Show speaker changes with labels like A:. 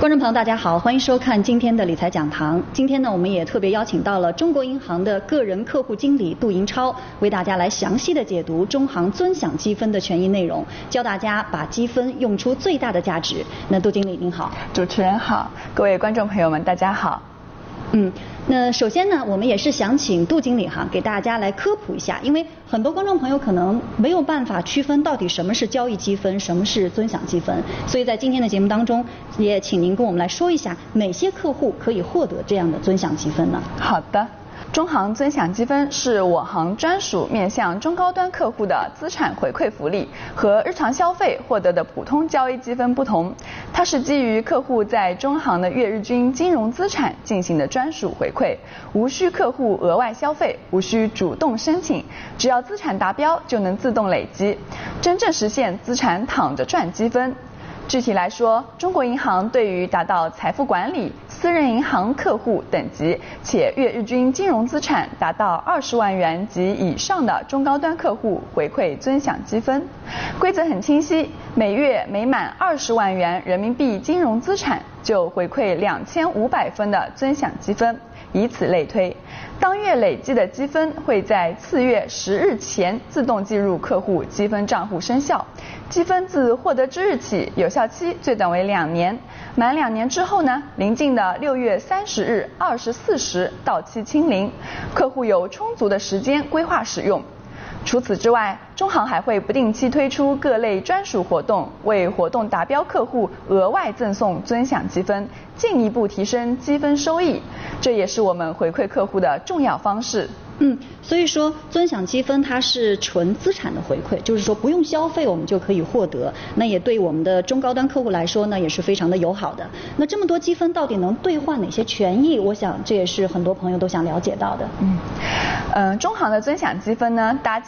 A: 观众朋友，大家好，欢迎收看今天的理财讲堂。今天呢，我们也特别邀请到了中国银行的个人客户经理杜银超，为大家来详细的解读中行尊享积分的权益内容，教大家把积分用出最大的价值。那杜经理您好。
B: 主持人好，各位观众朋友们，大家好。
A: 那首先呢，我们也是想请杜经理给大家来科普一下，因为很多观众朋友可能没有办法区分到底什么是交易积分，什么是尊享积分，所以在今天的节目当中，也请您跟我们来说一下哪些客户可以获得这样的尊享积分呢？
B: 好的。中行尊享积分是我行专属面向中高端客户的资产回馈福利，和日常消费获得的普通交易积分不同，它是基于客户在中行的月日均金融资产进行的专属回馈，无需客户额外消费，无需主动申请，只要资产达标就能自动累积，真正实现资产躺着赚积分。具体来说，中国银行对于达到财富管理、私人银行客户等级，且月日均金融资产达到20万元及以上的中高端客户回馈尊享积分。规则很清晰，每月每满20万元人民币金融资产就回馈2500分的尊享积分，以此类推。当月累计的积分会在次月10日前自动计入客户积分账户生效，积分自获得之日起有效期最短为2年，满2年之后呢，临近的6月30日24时到期清零，客户有充足的时间规划使用。除此之外，中行还会不定期推出各类专属活动，为活动达标客户额外赠送尊享积分，进一步提升积分收益，这也是我们回馈客户的重要方式。
A: 所以说尊享积分它是纯资产的回馈，就是说不用消费我们就可以获得，那也对我们的中高端客户来说呢也是非常的友好的。那这么多积分到底能兑换哪些权益？我想这也是很多朋友都想了解到的。
B: 中行的尊享积分呢，搭